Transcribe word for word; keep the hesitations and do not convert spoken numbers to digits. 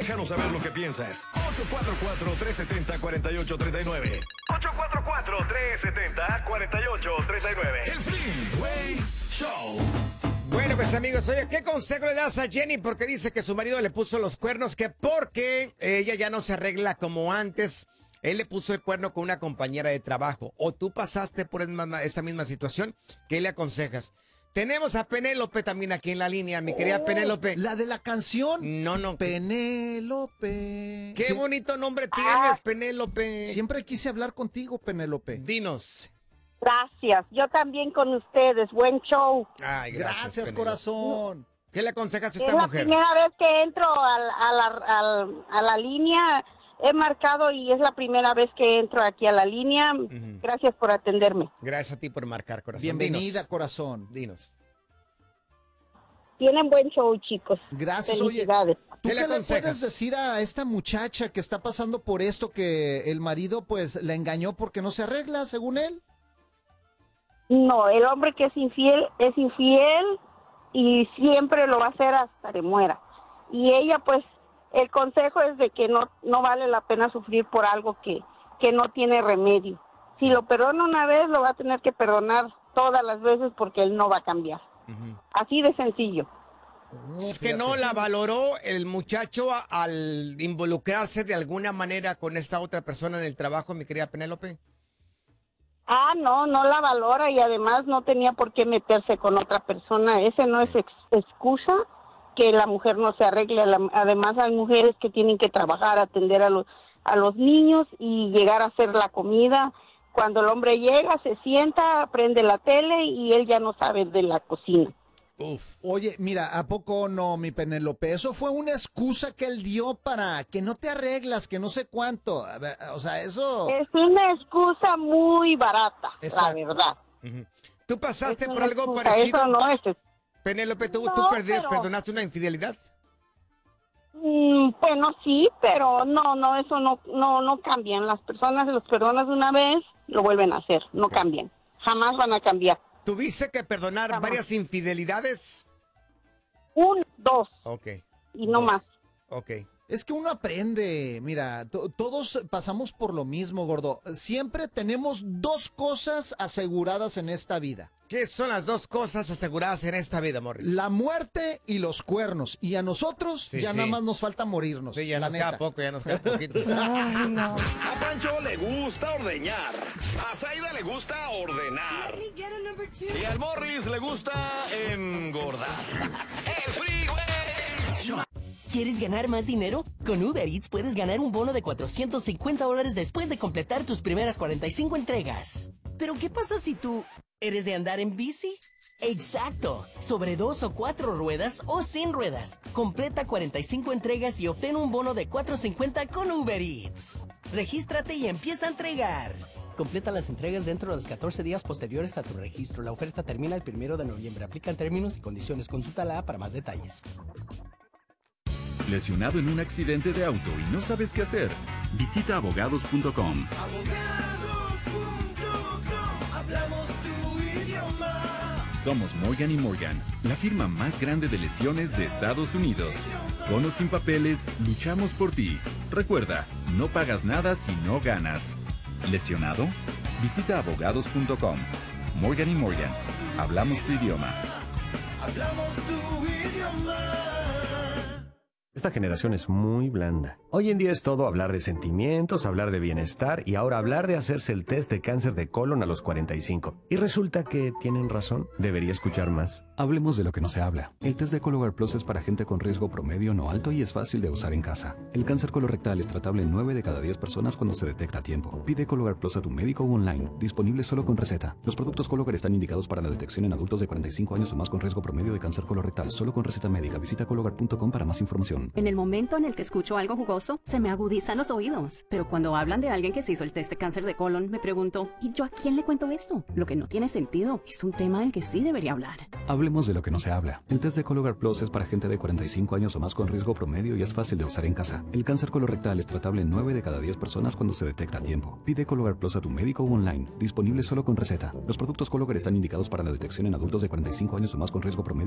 Déjanos saber lo que piensas. ocho cuatro cuatro, tres siete cero, cuatro ocho tres nueve. ocho cuatro cuatro, tres siete cero, cuatro ocho tres nueve. El Freeway Show. Bueno, pues amigos, oye, ¿qué consejo le das a Jenny? Porque dice que su marido le puso los cuernos, que porque ella ya no se arregla como antes. Él le puso el cuerno con una compañera de trabajo. O tú pasaste por esa misma situación. ¿Qué le aconsejas? Tenemos a Penélope también aquí en la línea, mi querida Oh, Penélope. ¿La de la canción? No, no. Penélope. Qué Sí. bonito nombre tienes, Penélope. Siempre quise hablar contigo, Penélope. Dinos. Gracias, yo también con ustedes, buen show. Ay, gracias, Gracias, Penélope. corazón. ¿Qué le aconsejas a Es esta la mujer? primera vez que entro al- a, la, al- a la línea, he marcado y es la primera vez que entro aquí a la línea. Ujú. Gracias por atenderme. Gracias a ti por marcar, corazón. Bienvenida, Dinos. corazón. Dinos. Tienen buen show, chicos. Gracias, oye. Felicidades. ¿Tú ¿Qué qué, le le aconsejas? puedes decir a esta muchacha que está pasando por esto, que el marido pues la engañó porque no se arregla, según él? No, el hombre que es infiel es infiel y siempre lo va a hacer hasta que muera. Y ella, pues, el consejo es de que no no vale la pena sufrir por algo que, que no tiene remedio. Si lo perdona una vez, lo va a tener que perdonar todas las veces porque él no va a cambiar. Ujú. Así de sencillo. Es que no la valoró el muchacho a- al involucrarse de alguna manera con esta otra persona en el trabajo, mi querida Penélope. Ah, no, no la valora y además no tenía por qué meterse con otra persona. Ese no es ex- excusa que la mujer no se arregle. La- además hay mujeres que tienen que trabajar, atender a los, a los niños y llegar a hacer la comida. Cuando el hombre llega, se sienta, prende la tele y él ya no sabe de la cocina. Uf. Oye, mira, ¿a poco no, mi Penélope? Eso fue una excusa que él dio para que no te arreglas, que no sé cuánto. A ver, o sea, eso... Es una excusa muy barata, Exacto. la verdad. Ujú. ¿Tú pasaste Es por una algo excusa, parecido? Eso no es ex- Penélope, ¿tú, No, tú perdi- pero- perdonaste una infidelidad? Mm, bueno, sí, pero no, no, eso no, no, no cambian. Las personas los perdonas una vez, lo vuelven a hacer, no cambian. Jamás van a cambiar. ¿Tuviste que perdonar Jamás. varias infidelidades? Un, dos Ok, y no Dos. más. ok. Es que uno aprende, mira, to- todos pasamos por lo mismo, gordo. Siempre tenemos dos cosas aseguradas en esta vida. ¿Qué son las dos cosas aseguradas en esta vida, Morris? La muerte y los cuernos. Y a nosotros Sí, ya sí. nada más nos falta morirnos. Sí, ya la nos queda neta. poco, ya nos queda poquito. A Pancho le gusta ordeñar. A Zaida le gusta ordenar. Y al Morris le gusta engordar. El Freeway Show. ¿Quieres ganar más dinero? Con Uber Eats puedes ganar un bono de cuatrocientos cincuenta dólares después de completar tus primeras cuarenta y cinco entregas. Pero ¿qué pasa si tú eres de andar en bici? ¡Exacto! Sobre dos o cuatro ruedas o sin ruedas. Completa cuarenta y cinco entregas y obtén un bono de cuatrocientos cincuenta con Uber Eats. Regístrate y empieza a entregar. Completa las entregas dentro de los catorce días posteriores a tu registro. La oferta termina el primero de noviembre. Aplican términos y condiciones. Consulta la A para más detalles. ¿Lesionado en un accidente de auto y no sabes qué hacer? Visita abogados punto com. Somos Morgan y Morgan, la firma más grande de lesiones de Estados Unidos. Con o sin papeles, luchamos por ti. Recuerda, no pagas nada si no ganas. ¿Lesionado? Visita abogados punto com. Morgan y Morgan, hablamos tu idioma. Esta generación es muy blanda. Hoy en día es todo hablar de sentimientos, hablar de bienestar y ahora hablar de hacerse el test de cáncer de colon a los cuarenta y cinco. Y resulta que tienen razón. Debería escuchar más. Hablemos de lo que no se habla. El test de Cologuard Plus es para gente con riesgo promedio no alto y es fácil de usar en casa. El cáncer colorectal es tratable en nueve de cada diez personas cuando se detecta a tiempo. Pide Cologuard Plus a tu médico o online. Disponible solo con receta. Los productos Cologuard están indicados para la detección en adultos de cuarenta y cinco años o más con riesgo promedio de cáncer colorectal. Solo con receta médica. Visita Cologuard punto com para más información. En el momento en el que escucho algo jugoso, se me agudizan los oídos. Pero cuando hablan de alguien que se hizo el test de cáncer de colon, me pregunto, ¿y yo a quién le cuento esto? Lo que no tiene sentido. Es un tema del que sí debería hablar. Hablemos de lo que no se habla. El test de Cologuard Plus es para gente de cuarenta y cinco años o más con riesgo promedio y es fácil de usar en casa. El cáncer colorectal es tratable en nueve de cada diez personas cuando se detecta a tiempo. Pide Cologuard Plus a tu médico o online. Disponible solo con receta. Los productos Cologuard están indicados para la detección en adultos de cuarenta y cinco años o más con riesgo promedio